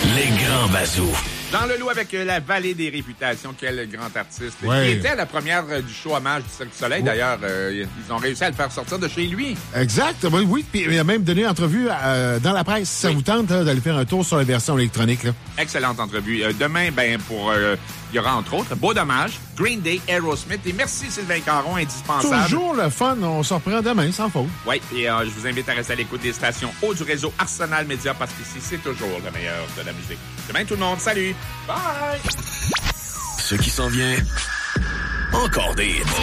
Les grands bazous. Dans le lot avec la Vallée des Réputations, quel grand artiste. Ouais. Qui était à la première du show hommage du Cirque du Soleil. Ouais. D'ailleurs, ils ont réussi à le faire sortir de chez lui. Exact, oui. Puis il a même donné une entrevue dans la presse. Si ça vous tente d'aller faire un tour sur la version électronique. Là. Excellente entrevue. Demain, il y aura entre autres Beau Dommage, Green Day, Aerosmith. Et merci Sylvain Caron, indispensable. Toujours le fun, on s'en reprend demain, sans faute. Oui, et je vous invite à rester à l'écoute des stations haut du réseau Arsenal Média parce qu'ici, c'est toujours le meilleur de la musique. Demain tout le monde, salut! Bye! Ce qui s'en vient, encore des hits.